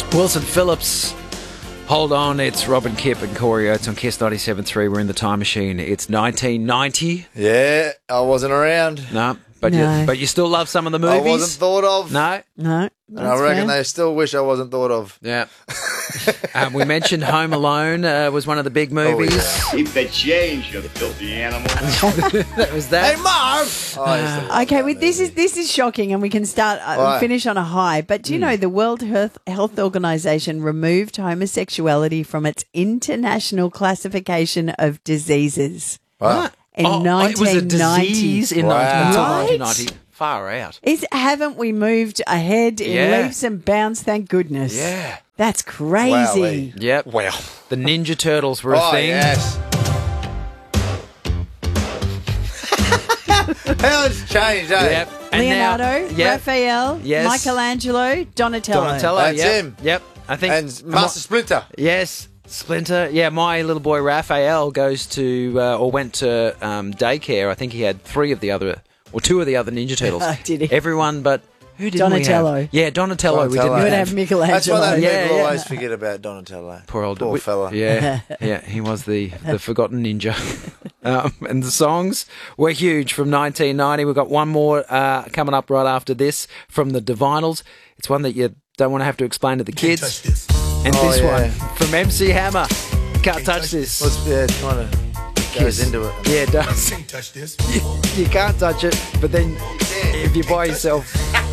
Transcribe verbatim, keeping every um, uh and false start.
Wilson Phillips. Hold on, it's Robin Kipp and Corey Oates on Kiss ninety-seven point three. We're in the time machine. It's nineteen ninety. Yeah, I wasn't around. No, but No. you but you still love some of the movies. I wasn't thought of. No. No. And I reckon fair. they still wish I wasn't thought of. Yeah. um, we mentioned Home Alone uh, was one of the big movies. Oh, Keep the change, you filthy animal. That was that. Hey, Marv! Oh, I used to love Okay, that well, this movie. is this is shocking, and we can start uh, Right. finish on a high. But do you know the World Health, Health Organization removed homosexuality from its international classification of diseases Wow. in Oh, nineteen ninety? it was a disease in Wow. nineteen Right? ninety. Far out. Is haven't we moved ahead in Yeah. leaps and bounds? Thank goodness. Yeah. That's crazy. Wowee. Yep. Wow. The Ninja Turtles were a Oh, thing. yes. How it's changed, eh? Yep. And Leonardo, now- yep. Raphael, Yes. Michelangelo, Donatello. Donatello. That's yep. him. Yep. I think. And Master Splinter. Yes, Splinter. Yeah, my little boy Raphael goes to uh, or went to um, daycare. I think he had three of the other or two of the other Ninja Turtles. Oh, did he? Everyone but who did Donatello. We have? Yeah, Donatello. We Donatello. didn't You would have. have Michelangelo. That's why they Yeah, people yeah. always forget about Donatello. Poor old Poor we- fella. Yeah, yeah, he was the, the forgotten ninja. um, and the songs were huge from nineteen ninety. We've got one more uh, coming up right after this from the Divinals. It's one that you don't want to have to explain to the kids. And Oh, this yeah. one from M C Hammer. Can't touch this. Well, it's, yeah, it kind of goes Kiss. into it. Yeah, it does. Can't touch this. You can't touch it, but then if you buy yourself